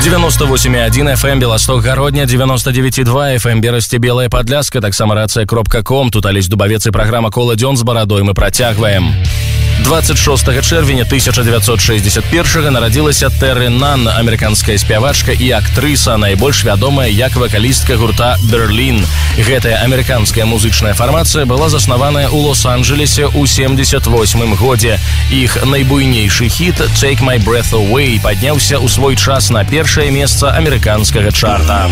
98,1 FM Белосток Гародня, 99,2 FM Берасці Белая Падляска, таксама рацыя.com. Тут Алесь Дубавец і праграма «Кола дзён» з барадой мы працягваем. 26 чэрвеня 1961 нарадзілася Тэры Нан, амерыканская спявачка і актрыса, найбольш вядомая як вакалістка гурта «Берлін». Гэтая амерыканская музычная фармацыя была заснаваная ў Лос-Анджелесе ў 78 годзе. Іх найбуйнейшы хіт «Take My Breath Away» падняўся ў свой час на першае месца амерыканскага чарта.